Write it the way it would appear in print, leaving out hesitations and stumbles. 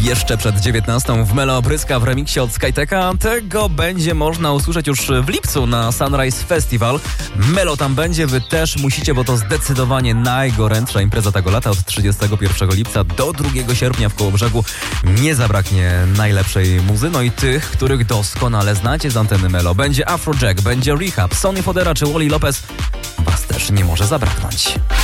Jeszcze przed 19 w Melo Bryska w remiksie od Skyteka. Tego będzie można usłyszeć już w lipcu na Sunrise Festival. Melo tam będzie, wy też musicie, bo to zdecydowanie najgorętsza impreza tego lata. Od 31 lipca do 2 sierpnia w Kołobrzegu nie zabraknie najlepszej muzy. No i tych, których doskonale znacie z anteny Melo. Będzie Afrojack, będzie Rehab, Sonny Fodera czy Wally Lopez. Was też nie może zabraknąć.